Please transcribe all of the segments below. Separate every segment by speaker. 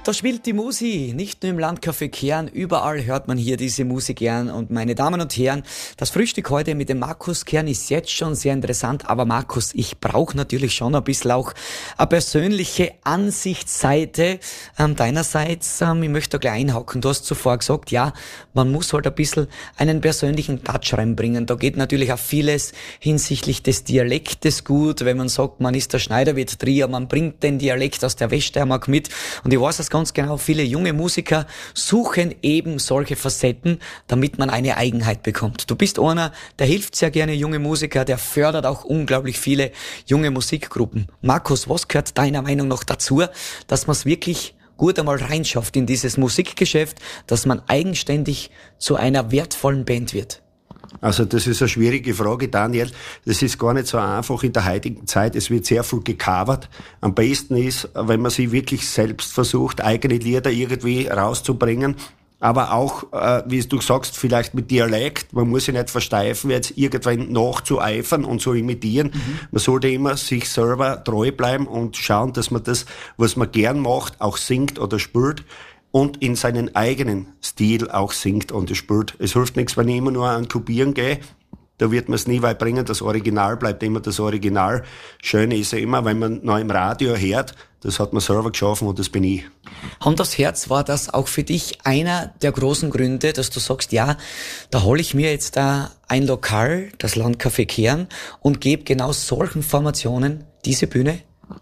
Speaker 1: Da spielt die Musi, nicht nur im Landcafé Kern, überall hört man hier diese Musik gern. Und meine Damen und Herren, das Frühstück heute mit dem Markus Kern ist jetzt schon sehr interessant. Aber Markus, ich brauche natürlich schon ein bisschen auch eine persönliche Ansichtsseite deinerseits. Ich möchte da gleich einhaken. Du hast zuvor gesagt, ja, man muss halt ein bisschen einen persönlichen Touch reinbringen. Da geht natürlich auch vieles hinsichtlich des Dialektes gut. Wenn man sagt, man ist der Schneiderwirt Trier, man bringt den Dialekt aus der Weststeiermark mit. Und ich weiß es ganz genau, viele junge Musiker suchen eben solche Facetten, damit man eine Eigenheit bekommt. Du bist einer, der hilft sehr gerne junge Musiker, der fördert auch unglaublich viele junge Musikgruppen. Markus, was gehört deiner Meinung nach dazu, dass man es wirklich gut einmal reinschafft in dieses Musikgeschäft, dass man eigenständig zu einer wertvollen Band wird?
Speaker 2: Also das ist eine schwierige Frage, Daniel. Das ist gar nicht so einfach in der heutigen Zeit. Es wird sehr viel gecovert. Am besten ist, wenn man sich wirklich selbst versucht, eigene Lieder irgendwie rauszubringen. Aber auch, wie du sagst, vielleicht mit Dialekt. Man muss sich nicht versteifen, jetzt irgendwann nachzueifern und zu imitieren. Man sollte immer sich selber treu bleiben und schauen, dass man das, was man gern macht, auch singt oder spielt. Und in seinen eigenen Stil auch singt und spielt. Es hilft nichts, wenn ich immer nur an Kopieren gehe. Da wird man es nie weit bringen. Das Original bleibt immer das Original. Schöne ist ja immer, wenn man noch im Radio hört, das hat man selber geschaffen und das bin ich.
Speaker 1: Hand aufs Herz, war das auch für dich einer der großen Gründe, dass du sagst, ja, da hole ich mir jetzt da ein Lokal, das Landcafé Kern, und gebe genau solchen Formationen diese Bühne?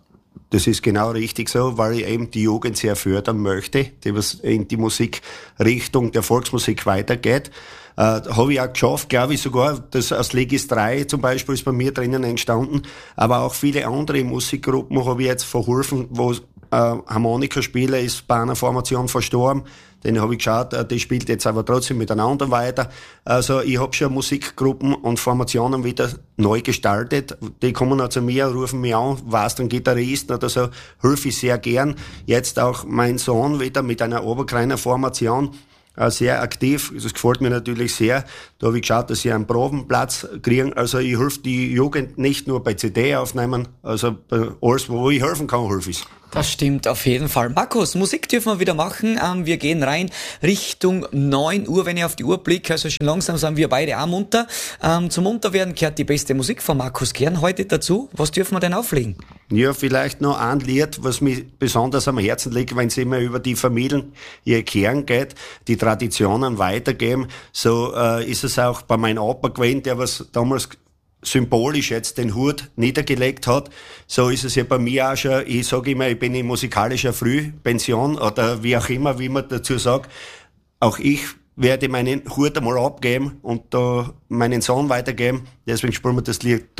Speaker 2: Das ist genau richtig so, weil ich eben die Jugend sehr fördern möchte, die was in die Musikrichtung der Volksmusik weitergeht. Habe ich auch geschafft, glaube ich sogar, das aus Legis 3 zum Beispiel ist bei mir drinnen entstanden, aber auch viele andere Musikgruppen habe ich jetzt verholfen, wo Harmonikaspieler ist bei einer Formation verstorben. Den habe ich geschaut, die spielt jetzt aber trotzdem miteinander weiter. Also ich habe schon Musikgruppen und Formationen wieder neu gestaltet. Die kommen auch zu mir, rufen mich an, warst du ein Gitarrist oder so, helfe ich sehr gern. Jetzt auch mein Sohn wieder mit einer Oberkreiner Formation. Sehr aktiv, das gefällt mir natürlich sehr. Da habe ich geschaut, dass sie einen Probenplatz kriegen. Also ich helfe die Jugend nicht nur bei CD aufnehmen, also bei alles, wo ich helfen kann, helfe ich.
Speaker 1: Das stimmt auf jeden Fall. Markus, Musik dürfen wir wieder machen. Wir gehen rein Richtung 9 Uhr, wenn ich auf die Uhr blicke. Also schon langsam sind wir beide auch munter. Zum Munterwerden gehört die beste Musik von Markus Kern heute dazu. Was dürfen wir denn auflegen?
Speaker 2: Ja, vielleicht noch ein Lied, was mir besonders am Herzen liegt, wenn es immer über die Familien, ihr Kern geht, die Traditionen weitergeben. So ist es auch bei meinem Opa gewesen, der was damals symbolisch jetzt den Hut niedergelegt hat. So ist es ja bei mir auch schon. Ich sage immer, ich bin in musikalischer Frühpension oder wie auch immer, wie man dazu sagt. Auch ich werde meinen Hut einmal abgeben und da meinen Sohn weitergeben. Deswegen spielen wir das Lied